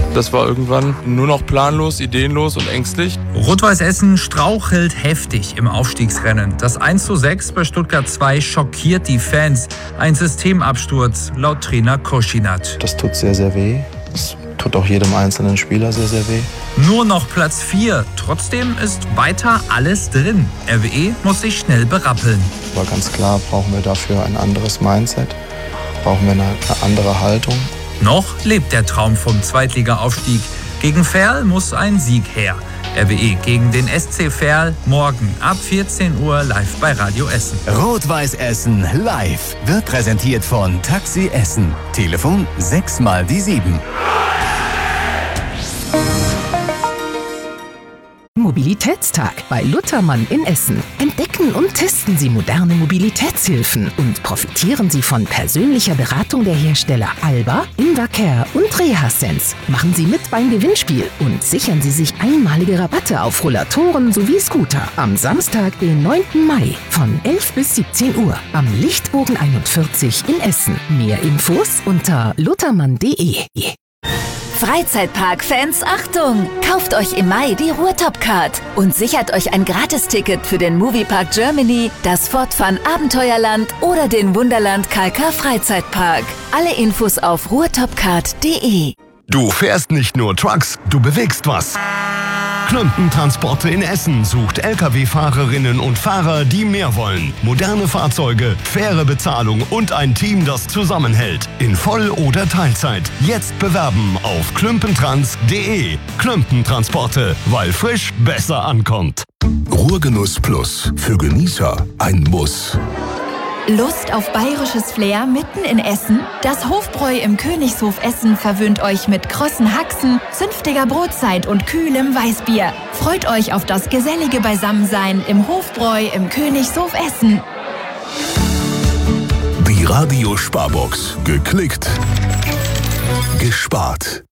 Das war irgendwann nur noch planlos, ideenlos und ängstlich. Rot-Weiß Essen strauchelt heftig im Aufstiegsrennen. Das 1:6 bei Stuttgart 2 schockiert die Fans. Ein Systemabsturz laut Trainer Koschinat. Das tut sehr, sehr weh. Das tut auch jedem einzelnen Spieler sehr, sehr weh. Nur noch Platz 4. Trotzdem ist weiter alles drin. RWE muss sich schnell berappeln. Aber ganz klar brauchen wir dafür ein anderes Mindset, brauchen wir eine andere Haltung. Noch lebt der Traum vom Zweitliga-Aufstieg. Gegen Verl muss ein Sieg her. RWE gegen den SC Verl morgen ab 14 Uhr live bei Radio Essen. Rot-Weiß Essen live wird präsentiert von Taxi Essen. Telefon 6x7. Mobilitätstag bei Luthermann in Essen. Entdecken und testen Sie moderne Mobilitätshilfen und profitieren Sie von persönlicher Beratung der Hersteller Alba, Invacare und Rehasense. Machen Sie mit beim Gewinnspiel und sichern Sie sich einmalige Rabatte auf Rollatoren sowie Scooter am Samstag, den 9. Mai von 11 bis 17 Uhr am Lichtbogen 41 in Essen. Mehr Infos unter luthermann.de. Freizeitpark-Fans, Achtung! Kauft euch im Mai die Ruhrtop-Card und sichert euch ein Gratisticket für den Moviepark Germany, das Fortfun Abenteuerland oder den Wunderland Kalkar Freizeitpark. Alle Infos auf ruhrtopcard.de. Du fährst nicht nur Trucks, du bewegst was. Klümpentransporte in Essen sucht Lkw-Fahrerinnen und Fahrer, die mehr wollen. Moderne Fahrzeuge, faire Bezahlung und ein Team, das zusammenhält. In Voll- oder Teilzeit. Jetzt bewerben auf klümpentrans.de. Klümpentransporte, weil frisch besser ankommt. Ruhrgenuss Plus. Für Genießer ein Muss. Lust auf bayerisches Flair mitten in Essen? Das Hofbräu im Königshof Essen verwöhnt euch mit krossen Haxen, zünftiger Brotzeit und kühlem Weißbier. Freut euch auf das gesellige Beisammensein im Hofbräu im Königshof Essen. Die Radio Sparbox. Geklickt. Gespart.